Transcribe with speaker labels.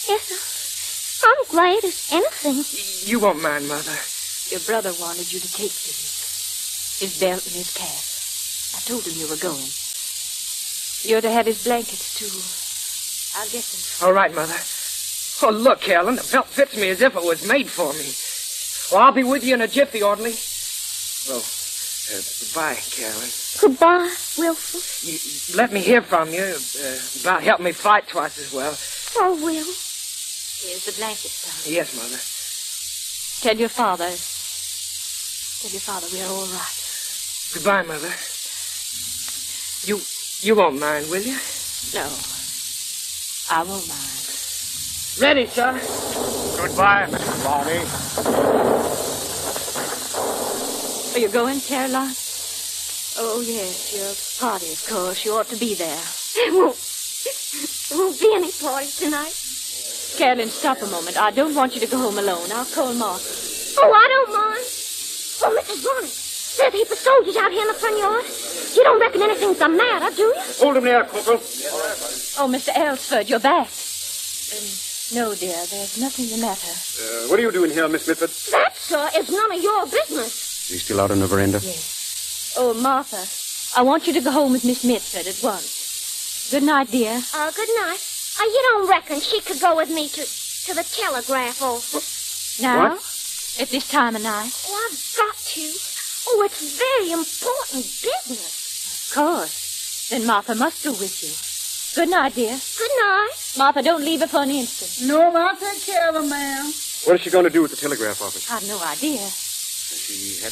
Speaker 1: Yes, I'm glad as anything.
Speaker 2: You won't mind, Mother.
Speaker 3: Your brother wanted you to take these. His belt and his cap. I told him you were going. You're to have his blankets, too. I'll get them.
Speaker 2: All right, Mother. Oh, look, Carolyn, the belt fits me as if it was made for me. Well, I'll be with you in a jiffy, Audley. Well, goodbye, Carolyn.
Speaker 1: Goodbye, Wilson.
Speaker 2: Let me hear from you about helping me fight twice as well.
Speaker 1: Oh, Will.
Speaker 3: Here's the blankets, darling.
Speaker 2: Yes, Mother.
Speaker 3: Tell your father we're all right.
Speaker 2: Goodbye, Mother. You won't mind, will you?
Speaker 3: No, I won't mind.
Speaker 2: Ready, sir.
Speaker 4: Goodbye, Mrs. Barney.
Speaker 3: Are you going, Caroline? Oh, yes, your party, of course. You ought to be there.
Speaker 1: There won't be any party tonight.
Speaker 3: Carolyn, stop a moment. I don't want you to go home alone. I'll call Martha.
Speaker 1: Oh, I don't mind. Oh, Mrs. Bonnet, there's a heap of soldiers out here in the front yard. You don't reckon anything's the matter, do you?
Speaker 4: Hold him there, Corporal.
Speaker 3: Oh, Mr. Ellsford, you're back. No, dear, there's nothing the matter.
Speaker 4: What are you doing here, Miss Mitford?
Speaker 1: That, sir, is none of your business.
Speaker 4: Is he still out on the veranda?
Speaker 3: Yes. Oh, Martha, I want you to go home with Miss Mitford at once. Good night, dear.
Speaker 1: Good night. You don't reckon she could go with me to the telegraph office?
Speaker 3: Now?
Speaker 4: What?
Speaker 3: At this time of night?
Speaker 1: Oh, I've got to. Oh, it's very important business.
Speaker 3: Of course. Then Martha must go with you. Good night, dear.
Speaker 1: Good night.
Speaker 3: Martha, don't leave her for an instant.
Speaker 5: No, I'll take care of her, ma'am.
Speaker 4: What is she going to do at the telegraph office?
Speaker 3: I've no idea.
Speaker 4: Has she had